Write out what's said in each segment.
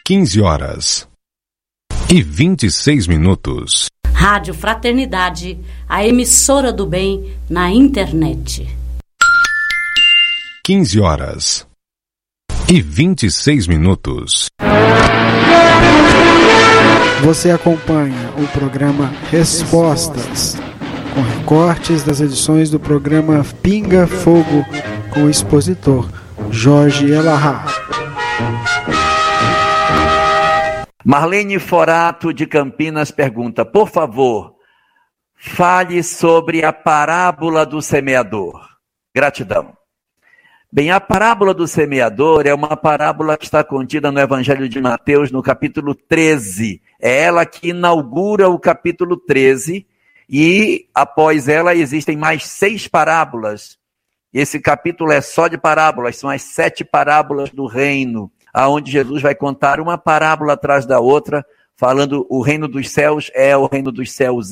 15h26. Rádio Fraternidade, a emissora do bem na internet. 15h26. Você acompanha o programa Respostas, com recortes das edições do programa Pinga Fogo, com o expositor Jorge Elahá. Marlene Forato, de Campinas, pergunta: por favor, fale sobre a parábola do semeador. Gratidão. Bem, a parábola do semeador é uma parábola que está contida no Evangelho de Mateus, no capítulo 13. É ela que inaugura o capítulo 13 e, após ela, existem mais 6 parábolas. Esse capítulo é só de parábolas, são as 7 parábolas do reino, aonde Jesus vai contar uma parábola atrás da outra, falando o reino dos céus o reino dos céus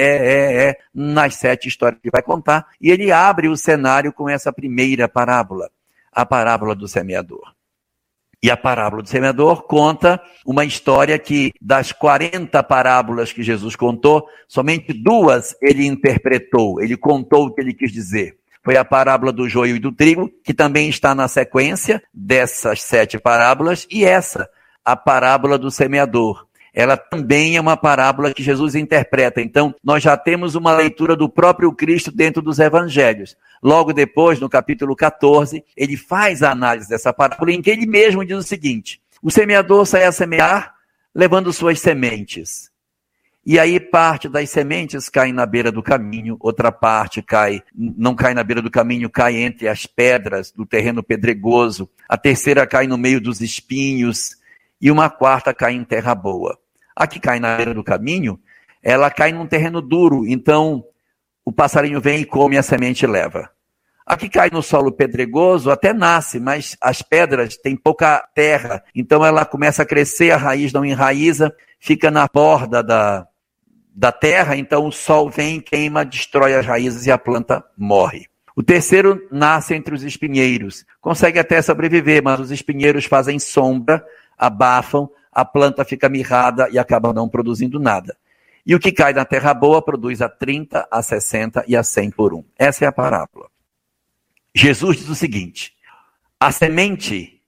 nas 7 histórias que vai contar. E ele abre o cenário com essa primeira parábola, a parábola do semeador. E a parábola do semeador conta uma história que, das 40 parábolas que Jesus contou, somente 2 ele interpretou, ele contou o que ele quis dizer. Foi a parábola do joio e do trigo, que também está na sequência dessas 7 parábolas, e essa, a parábola do semeador. Ela também é uma parábola que Jesus interpreta. Então, nós já temos uma leitura do próprio Cristo dentro dos evangelhos. Logo depois, no capítulo 14, ele faz a análise dessa parábola, em que ele mesmo diz o seguinte: o semeador sai a semear, levando suas sementes. E aí parte das sementes cai na beira do caminho, outra parte não cai na beira do caminho, cai entre as pedras do terreno pedregoso, a terceira cai no meio dos espinhos e uma quarta cai em terra boa. A que cai na beira do caminho, ela cai num terreno duro, então o passarinho vem e come a semente e leva. A que cai no solo pedregoso até nasce, mas as pedras têm pouca terra, então ela começa a crescer, a raiz não enraiza, fica na borda da terra, então o sol vem, queima, destrói as raízes e a planta morre. O terceiro nasce entre os espinheiros, consegue até sobreviver, mas os espinheiros fazem sombra, abafam, a planta fica mirrada e acaba não produzindo nada. E o que cai na terra boa produz a 30, a 60 e a 100 por 1. Essa é a parábola. Jesus diz o seguinte: a semente